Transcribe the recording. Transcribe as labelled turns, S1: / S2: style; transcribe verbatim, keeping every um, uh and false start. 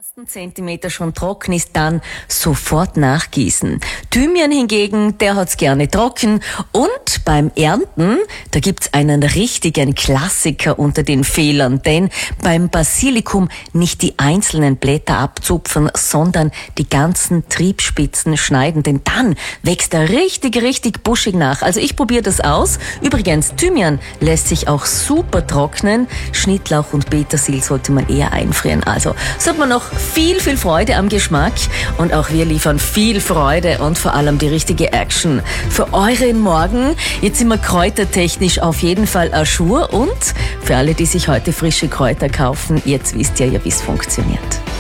S1: ersten Zentimeter schon trocken ist, dann sofort nachgießen. Thymian hingegen, der hat's gerne trocken. Und beim Ernten, da gibt's einen richtigen Klassiker unter den Fehlern. Denn beim Basilikum nicht die einzelnen Blätter abzupfen, sondern die ganzen Triebspitzen schneiden. Denn dann wächst er richtig, richtig buschig nach. Also ich probiere das aus. Übrigens, Thymian lässt sich auch super trocknen. Schnittlauch und Petersil sollte man eher einfrieren. Also so hat man noch viel, viel Freude am Geschmack und auch wir liefern viel Freude und vor allem die richtige Action für euren Morgen. Jetzt sind wir kräutertechnisch auf jeden Fall à jour und für alle, die sich heute frische Kräuter kaufen, jetzt wisst ihr ja, wie es funktioniert.